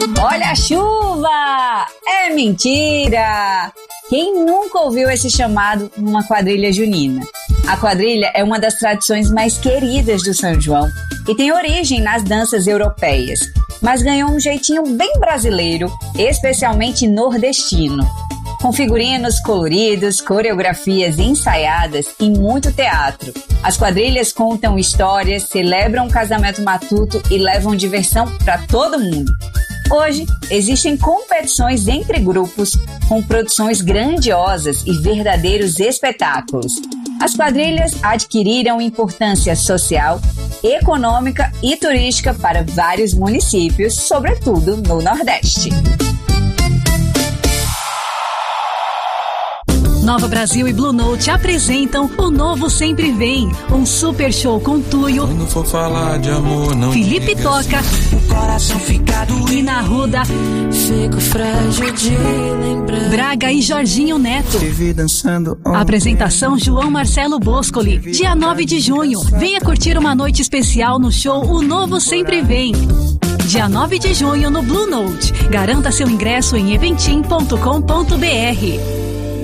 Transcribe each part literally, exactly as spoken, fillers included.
Olha a chuva! É mentira! Quem nunca ouviu esse chamado numa quadrilha junina? A quadrilha é uma das tradições mais queridas do São João e tem origem nas danças europeias, mas ganhou um jeitinho bem brasileiro, especialmente nordestino. Com figurinos coloridos, coreografias ensaiadas e muito teatro. As quadrilhas contam histórias, celebram o casamento matuto e levam diversão para todo mundo. Hoje, existem competições entre grupos com produções grandiosas e verdadeiros espetáculos. As quadrilhas adquiriram importância social, econômica e turística para vários municípios, sobretudo no Nordeste. Nova Brasil e Blue Note apresentam O Novo Sempre Vem, um super show com Tuyo, quando for falar de amor, não Felipe Toca, o coração fica doído, Ina Arruda, fico frágil de lembrar, Braga e Jorginho Neto. dançando ontem. Apresentação João Marcelo Boscoli, dia nove de junho. Venha curtir uma noite especial no show O Novo Sempre Vem. Dia nove de junho no Blue Note. Garanta seu ingresso em eventim ponto com ponto br.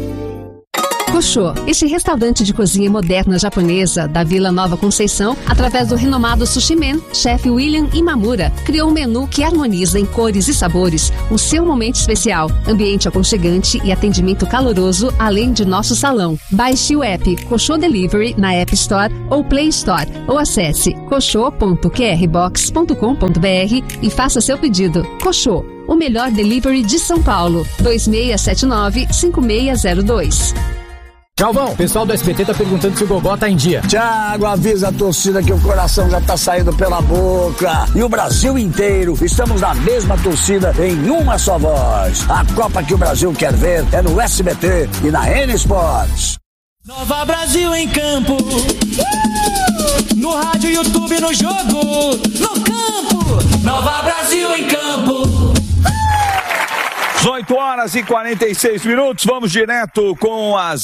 Koshô, este restaurante de cozinha moderna japonesa da Vila Nova Conceição, através do renomado Sushi Man, chefe William Imamura, criou um menu que harmoniza em cores e sabores o seu momento especial, ambiente aconchegante e atendimento caloroso, além de nosso salão. Baixe o app Koshô Delivery na App Store ou Play Store, ou acesse koshô ponto q r box ponto com ponto br e faça seu pedido. Koshô, o melhor delivery de São Paulo, dois seis sete nove, cinco seis zero dois. Galvão, o pessoal do S B T tá perguntando se o Gogó tá em dia. Thiago, avisa a torcida que o coração já tá saindo pela boca. E o Brasil inteiro, estamos na mesma torcida em uma só voz. A Copa que o Brasil quer ver é no S B T e na N Sports. Nova Brasil em campo, uh! no rádio, YouTube, no jogo, no campo, Nova Brasil em campo. dezoito horas e quarenta e seis minutos, vamos direto com as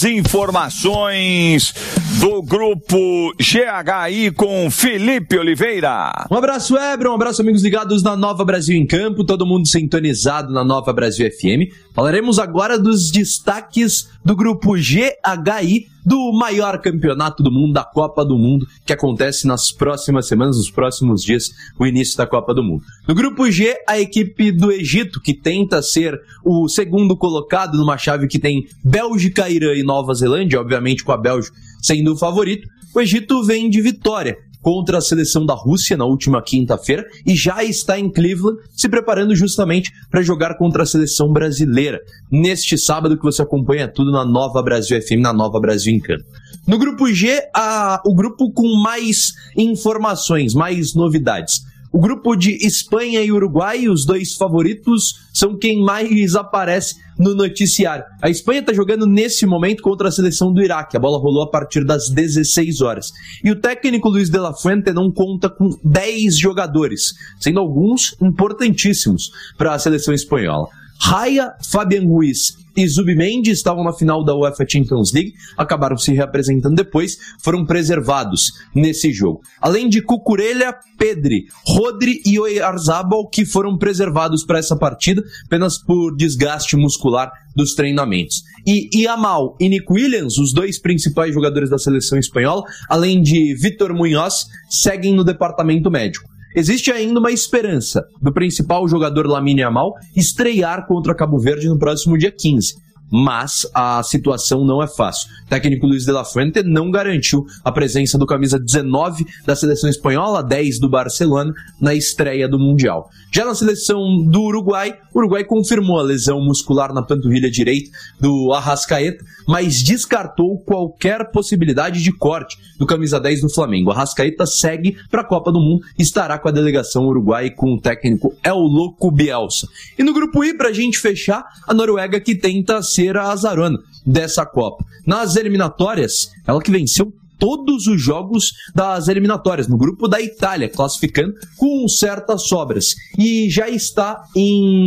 informações do Grupo G H I com Felipe Oliveira. Um abraço, Ebron, um abraço, amigos ligados na Nova Brasil em Campo, todo mundo sintonizado na Nova Brasil F M. Falaremos agora dos destaques do Grupo G H I, do maior campeonato do mundo, da Copa do Mundo, que acontece nas próximas semanas, nos próximos dias, o início da Copa do Mundo. No Grupo G, a equipe do Egito, que tenta ser o segundo colocado numa chave que tem Bélgica, Irã e Nova Zelândia, obviamente com a Bélgica sendo o favorito, o Egito vem de vitória contra a seleção da Rússia na última quinta-feira e já está em Cleveland se preparando justamente para jogar contra a seleção brasileira neste sábado, que você acompanha tudo na Nova Brasil F M, na Nova Brasil em Campo. No Grupo G, a, o grupo com mais informações, mais novidades. O grupo de Espanha e Uruguai, os dois favoritos, são quem mais aparece no noticiário. A Espanha está jogando nesse momento contra a seleção do Iraque. A bola rolou a partir das dezesseis horas. E o técnico Luis de la Fuente não conta com dez jogadores, sendo alguns importantíssimos para a seleção espanhola. Raya, Fabian Ruiz e Zubimendi estavam na final da UEFA Champions League, acabaram se reapresentando depois, foram preservados nesse jogo. Além de Cucurella, Pedri, Rodri e Oyarzabal, que foram preservados para essa partida apenas por desgaste muscular dos treinamentos. E Yamal e Nico Williams, os dois principais jogadores da seleção espanhola, além de Vítor Muñoz, seguem no departamento médico. Existe ainda uma esperança do principal jogador Lamine Yamal estrear contra Cabo Verde no próximo dia quinze. Mas a situação não é fácil. O técnico Luis de la Fuente não garantiu a presença do camisa dezenove da seleção espanhola, dez do Barcelona, na estreia do Mundial. Já na seleção do Uruguai, o Uruguai confirmou a lesão muscular na panturrilha direita do Arrascaeta, mas descartou qualquer possibilidade de corte do camisa dez do Flamengo. O Arrascaeta segue para a Copa do Mundo e estará com a delegação uruguai com o técnico El Loco Bielsa. E no grupo I, para a gente fechar, a Noruega, que tenta ser a azarona dessa Copa. Nas eliminatórias, ela que venceu todos os jogos das eliminatórias, no grupo da Itália, classificando com certas sobras. E já está em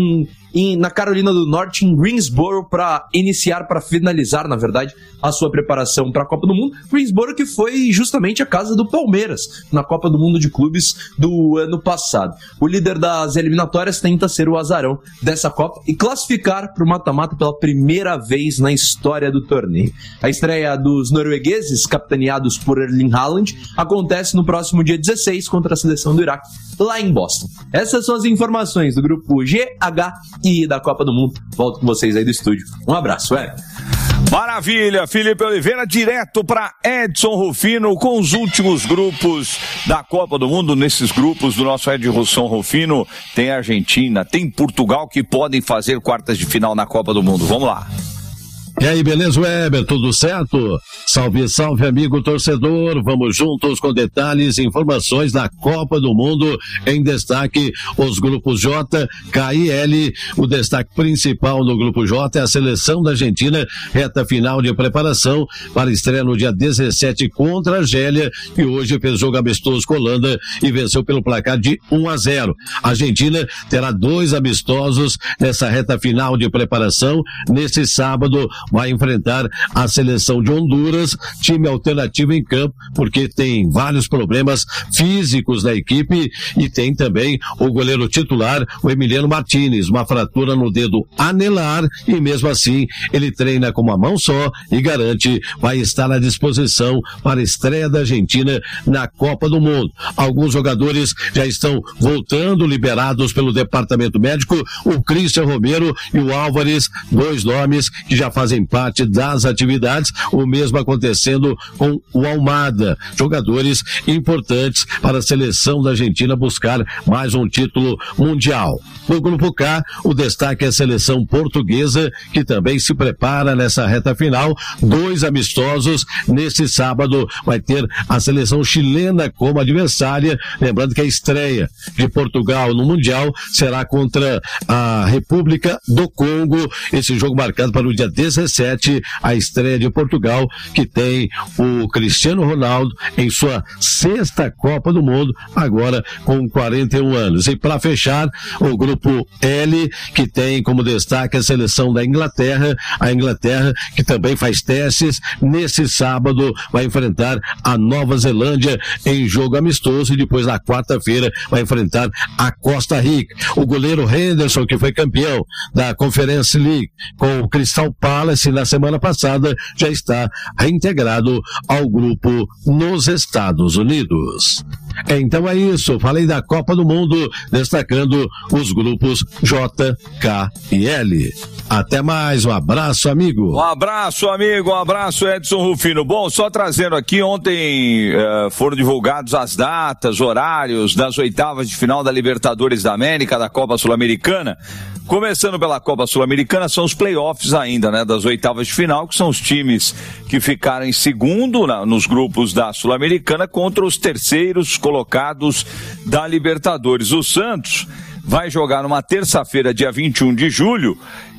em, na Carolina do Norte, em Greensboro, para iniciar, para finalizar, na verdade, a sua preparação para a Copa do Mundo. Greensboro que foi justamente a casa do Palmeiras na Copa do Mundo de Clubes do ano passado. O líder das eliminatórias tenta ser o azarão dessa Copa e classificar para o mata-mata pela primeira vez na história do torneio. A estreia dos noruegueses, capitaneados por Erling Haaland, acontece no próximo dia dezesseis contra a seleção do Iraque, lá em Boston. Essas são as informações do grupo G, H e I da Copa do Mundo. Volto com vocês aí do estúdio. Um abraço, é. Maravilha, Felipe Oliveira, direto para Edson Rufino com os últimos grupos da Copa do Mundo. Nesses grupos do nosso Edson Rufino tem Argentina, tem Portugal que podem fazer quartas de final na Copa do Mundo. Vamos lá. E aí, beleza, Weber? Tudo certo? Salve, salve, amigo torcedor. Vamos juntos com detalhes e informações da Copa do Mundo. Em destaque, os grupos J, K e L. O destaque principal no grupo J é a seleção da Argentina, reta final de preparação para a estreia no dia dezessete contra a Argélia, que hoje fez jogo amistoso com a Holanda e venceu pelo placar de um a zero. A Argentina terá dois amistosos nessa reta final de preparação. Nesse sábado, vai enfrentar a seleção de Honduras, time alternativo em campo, porque tem vários problemas físicos na equipe e tem também o goleiro titular, o Emiliano Martínez, uma fratura no dedo anelar e mesmo assim ele treina com uma mão só e garante vai estar à disposição para a estreia da Argentina na Copa do Mundo. Alguns jogadores já estão voltando, liberados pelo departamento médico, o Cristian Romero e o Álvares, dois nomes que já fazem parte das atividades, o mesmo acontecendo com o Almada, jogadores importantes para a seleção da Argentina buscar mais um título mundial. No grupo K, o destaque é a seleção portuguesa, que também se prepara nessa reta final, dois amistosos. Nesse sábado vai ter a seleção chilena como adversária, lembrando que a estreia de Portugal no Mundial será contra a República do Congo, esse jogo marcado para o dia dezessete, a estreia de Portugal, que tem o Cristiano Ronaldo em sua sexta Copa do Mundo, agora com quarenta e um anos. E para fechar, o grupo L, que tem como destaque a seleção da Inglaterra, a Inglaterra que também faz testes, nesse sábado vai enfrentar a Nova Zelândia em jogo amistoso e depois na quarta-feira vai enfrentar a Costa Rica. O goleiro Henderson, que foi campeão da Conference League com o Crystal Palace na semana passada, já está reintegrado ao grupo nos Estados Unidos. Então é isso, falei da Copa do Mundo, destacando os grupos J, K e L. Até mais, um abraço, amigo. Um abraço, amigo, um abraço, Edson Rufino. Bom, só trazendo aqui, ontem uh, foram divulgados as datas, horários das oitavas de final da Libertadores da América, da Copa Sul-Americana. Começando pela Copa Sul-Americana, são os playoffs ainda, né, das oitavas de final, que são os times que ficaram em segundo na, nos grupos da Sul-Americana contra os terceiros colocados da Libertadores. O Santos vai jogar numa terça-feira, dia vinte e um de julho,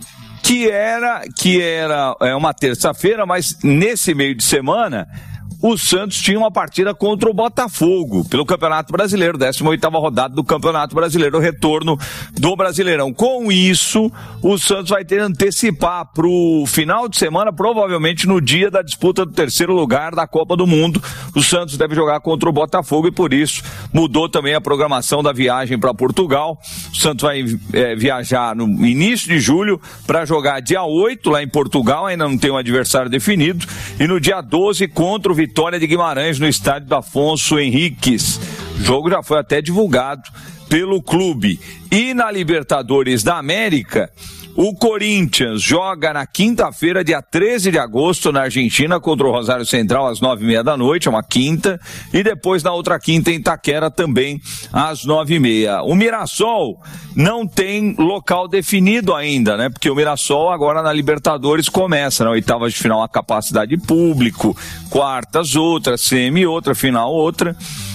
que era, que era é, uma terça-feira, mas nesse meio de semana o Santos tinha uma partida contra o Botafogo pelo Campeonato Brasileiro, décima oitava rodada do Campeonato Brasileiro, o retorno do Brasileirão. Com isso, o Santos vai ter que antecipar para o final de semana, provavelmente no dia da disputa do terceiro lugar da Copa do Mundo. O Santos deve jogar contra o Botafogo e por isso mudou também a programação da viagem para Portugal. O Santos vai é, viajar no início de julho para jogar dia oito lá em Portugal, ainda não tem um adversário definido, e no dia doze contra o Vitória de Guimarães no estádio do Afonso Henriques. O jogo já foi até divulgado pelo clube. E na Libertadores da América, o Corinthians joga na quinta-feira, dia treze de agosto, na Argentina, contra o Rosário Central, às nove e meia da noite, é uma quinta, e depois na outra quinta em Itaquera também, às nove e meia. O Mirassol não tem local definido ainda, né? Porque o Mirassol agora na Libertadores começa, na oitava de final a capacidade de público, quartas outra, semi outra, final outra.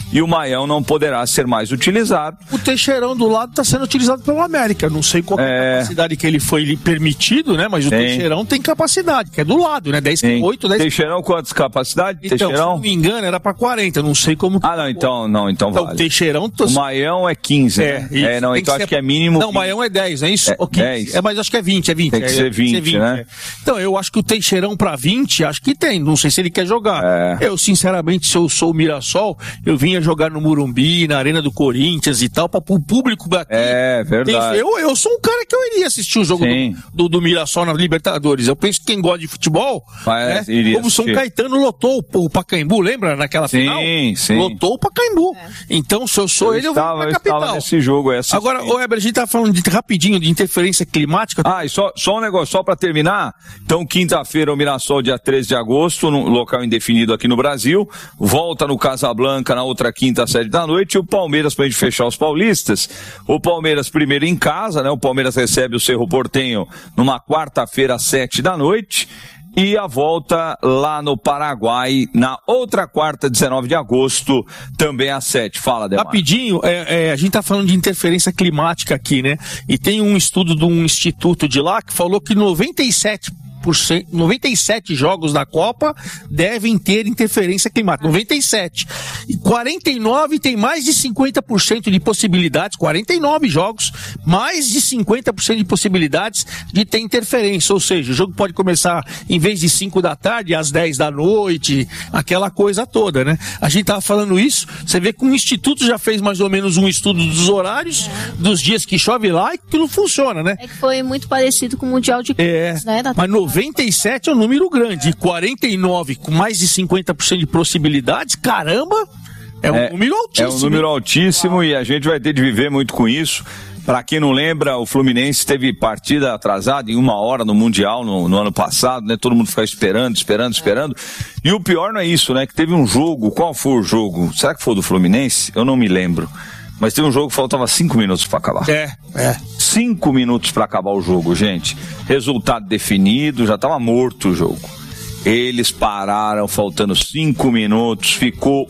e o Maião não poderá ser mais utilizado. O Teixeirão do lado está sendo utilizado pelo América, não sei qual é a capacidade que ele foi permitido, né? Mas o tem. Teixeirão tem capacidade, que é do lado, né? dez, oito, dez. Teixeirão, quantas capacidade? Então, Teixeirão? se não me engano, era para quarenta, não sei como. Ah, não, então, não, então, então vale. Teixeirão... Tô... O Maião é quinze, é, né? É, não, então que acho ser... que é mínimo... Não, o Maião é dez, não é isso? É, okay. dez. É, mas acho que é vinte, é vinte. Tem que é, ser vinte, ser vinte, né? É. Então, eu acho que o Teixeirão para vinte, acho que tem, não sei se ele quer jogar. É. Eu, sinceramente, se eu sou o Mirassol, eu vinha jogar no Morumbi, na Arena do Corinthians e tal, para o público bater. É, verdade. Eu, eu sou um cara que eu iria assistir o jogo do, do, do Mirassol na Libertadores. Eu penso que quem gosta de futebol, Mas, né, como o São Caetano lotou o, o Pacaembu, lembra naquela sim, final? Sim. Lotou o Pacaembu. É. Então, se eu sou eu ele, eu vou pra capital. Eu nesse jogo, é assim. Agora, o Weber, a gente tá falando de, rapidinho de interferência climática. Ah, e só, só um negócio, só para terminar. Então, quinta-feira, o Mirassol, dia treze de agosto, no local indefinido aqui no Brasil. Volta no Casablanca na outra quinta, às sete da noite. E o Palmeiras, pra gente fechar os paulistas. O Palmeiras primeiro em casa, né? O Palmeiras recebe o Cerro Porteño numa quarta-feira, às sete da noite. E a volta lá no Paraguai, na outra quarta, dezenove de agosto, também às sete. Fala, Demar. Rapidinho, é, é, a gente tá falando de interferência climática aqui, né? E tem um estudo de um instituto de lá que falou que noventa e sete por cento, noventa e sete jogos da Copa devem ter interferência climática. noventa e sete. E quarenta e nove tem mais de cinquenta por cento de possibilidades, quarenta e nove jogos, mais de cinquenta por cento de possibilidades de ter interferência. Ou seja, o jogo pode começar em vez de cinco da tarde, às dez da noite, aquela coisa toda, né? A gente tava falando isso, você vê que o Instituto já fez mais ou menos um estudo dos horários, dos dias que chove lá e que não funciona, né? É que foi muito parecido com o Mundial de Clubes, é, né? Mas noventa e sete é um número grande, e quarenta e nove com mais de cinquenta por cento de possibilidades, caramba, é um é, número altíssimo. É um número altíssimo e a gente vai ter de viver muito com isso. Para quem não lembra, o Fluminense teve partida atrasada em uma hora no Mundial no, no ano passado, né? Todo mundo ficava esperando, esperando, esperando. E o pior não é isso, né? Que teve um jogo, qual foi o jogo? Será que foi o do Fluminense? Eu não me lembro. Mas teve um jogo que faltava cinco minutos para acabar. É, é. Cinco minutos para acabar o jogo, gente. Resultado definido, já estava morto o jogo. Eles pararam, faltando cinco minutos, ficou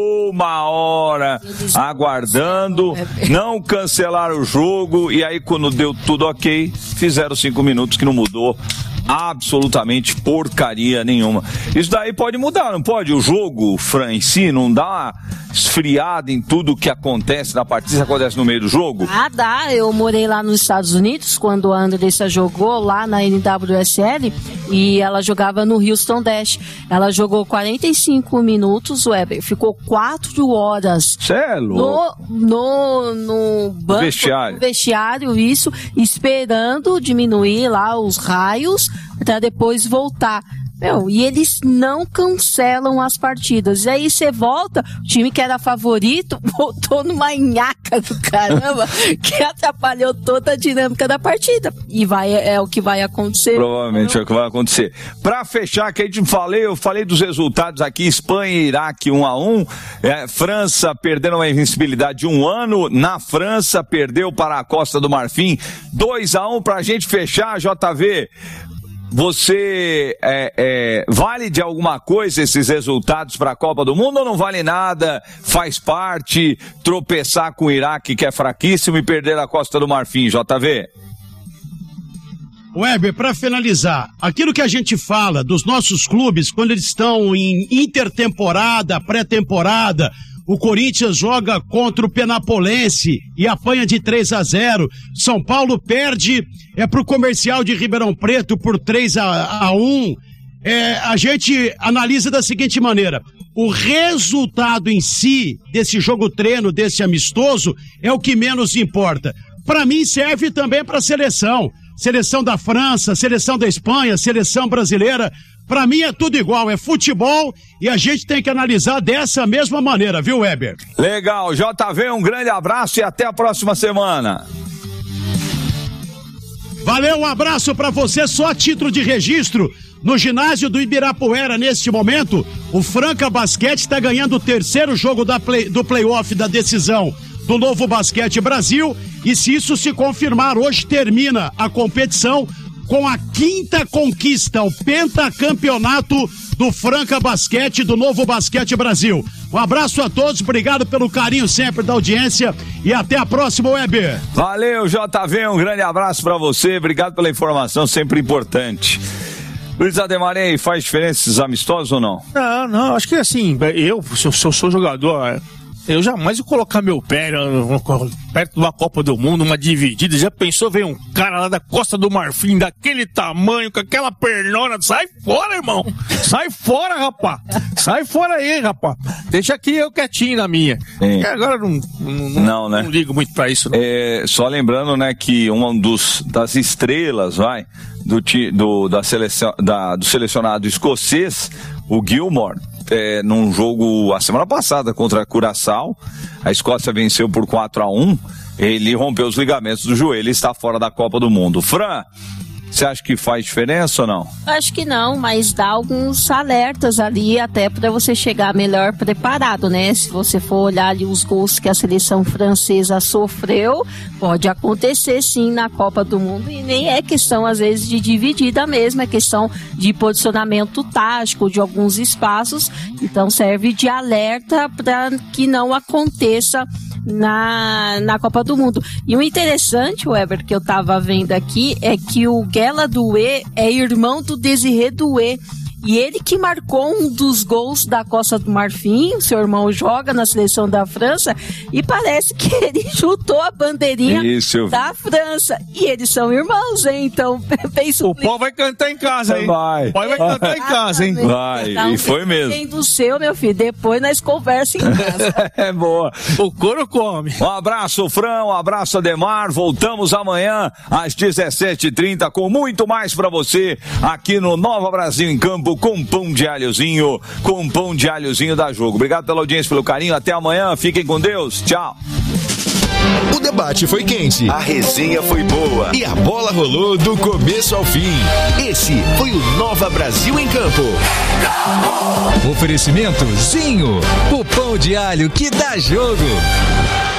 uma hora aguardando, não cancelaram o jogo, e aí quando deu tudo ok, fizeram cinco minutos que não mudou absolutamente porcaria nenhuma. Isso daí pode mudar, não pode? O jogo, Fran, em si, não dá uma esfriada em tudo que acontece na partida, que acontece no meio do jogo? Ah, dá. Eu morei lá nos Estados Unidos, quando a Andressa jogou lá na N W S L, e ela jogava no Houston Dash. Ela jogou quarenta e cinco minutos, Weber, ficou quatro horas Celo. no, no, no banco, vestiário. no vestiário, isso, esperando diminuir lá os raios para depois voltar. Meu, e eles não cancelam as partidas. E aí você volta, o time que era favorito voltou numa nhaca do caramba que atrapalhou toda a dinâmica da partida. E vai, é o que vai acontecer. Provavelmente é o que vai acontecer. Pra fechar, que a gente falei, eu falei dos resultados aqui, Espanha e Iraque um a um, é, França perdendo uma invencibilidade de um ano, na França perdeu para a Costa do Marfim dois a um. Pra gente fechar, J V, você é, é, vale de alguma coisa esses resultados para a Copa do Mundo ou não vale nada? Faz parte tropeçar com o Iraque, que é fraquíssimo, e perder a Costa do Marfim, J V? Weber, para finalizar, aquilo que a gente fala dos nossos clubes quando eles estão em intertemporada, pré-temporada, o Corinthians joga contra o Penapolense e apanha de três a zero. São Paulo perde é pro Comercial de Ribeirão Preto por três a um. É, a gente analisa da seguinte maneira: o resultado em si desse jogo treino, desse amistoso, é o que menos importa. Para mim serve também para a seleção. Seleção da França, seleção da Espanha, seleção brasileira. Pra mim é tudo igual, é futebol e a gente tem que analisar dessa mesma maneira, viu, Weber? Legal, J V, um grande abraço e até a próxima semana. Valeu, um abraço pra você, só a título de registro. No ginásio do Ibirapuera, neste momento, o Franca Basquete está ganhando o terceiro jogo da play, do playoff da decisão do Novo Basquete Brasil, e se isso se confirmar, hoje termina a competição com a quinta conquista, o pentacampeonato do Franca Basquete, do Novo Basquete Brasil. Um abraço a todos, obrigado pelo carinho sempre da audiência e até a próxima, Weber. Valeu, J V, um grande abraço pra você, obrigado pela informação, sempre importante. Luiz Ademar, aí, faz diferença esses amistosos ou não? Não, não, acho que assim, eu, se eu, se eu sou jogador, eu jamais vou colocar meu pé perto de uma Copa do Mundo, uma dividida. Já pensou, vem um cara lá da Costa do Marfim, daquele tamanho, com aquela pernona, sai fora, irmão, sai fora, rapaz, sai fora aí, rapaz, deixa aqui eu quietinho na minha. É. Agora não, não, não, né? Não ligo muito pra isso, não. É, só lembrando, né, que uma dos, das estrelas, vai, do, do, da seleção, da, do selecionado escocês, o Gilmore, é, num jogo a semana passada contra a Curaçao, a Escócia venceu por quatro a um, ele rompeu os ligamentos do joelho e está fora da Copa do Mundo. Fran, você acha que faz diferença ou não? Acho que não, mas dá alguns alertas ali até para você chegar melhor preparado, né? Se você for olhar ali os gols que a seleção francesa sofreu, pode acontecer sim na Copa do Mundo e nem é questão às vezes de dividida mesmo, é questão de posicionamento tático de alguns espaços, então serve de alerta para que não aconteça na, na Copa do Mundo. E o interessante, Weber, que eu tava vendo aqui, é que o Guela Doué é irmão do Desiré Doué. E ele que marcou um dos gols da Costa do Marfim, seu irmão joga na seleção da França, e parece que ele chutou a bandeirinha Isso. da França. E eles são irmãos, hein? Então, penso... O pau vai cantar em casa, hein? Vai. O pau vai cantar em casa, hein? Vai, então, e foi mesmo. Quem do seu, meu filho, depois nós conversamos em casa. É boa. O couro come. Um abraço, Fran, um abraço, Ademar. Voltamos amanhã às dezessete e trinta com muito mais pra você aqui no Nova Brasil em Campo, com pão de alhozinho, com pão de alhozinho da Jogo. Obrigado pela audiência, pelo carinho. Até amanhã. Fiquem com Deus. Tchau. O debate foi quente, a resenha foi boa e a bola rolou do começo ao fim. Esse foi o Nova Brasil em Campo. Oferecimento Zinho, o pão de alho que dá jogo.